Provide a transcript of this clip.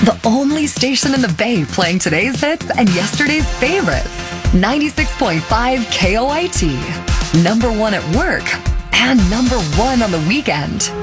The only station in the Bay playing today's hits and yesterday's favorites. 96.5 KOIT. Number one at work and number one on the weekend.